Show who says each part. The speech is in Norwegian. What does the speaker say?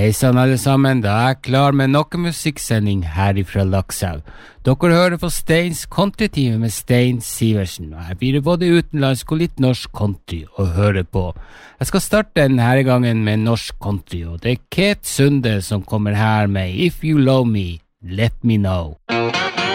Speaker 1: Hei sann alle sammen, da jeg klar med noe musikksending her ifra Lakselv. Dere hører på Steins Country-time med Stein Siversen, og her blir det både utenlandsk og litt norsk country å høre på. Jeg skal starte denne gangen med norsk country, og det Kate Sunde som kommer her med If You Love Me, Let Me Know.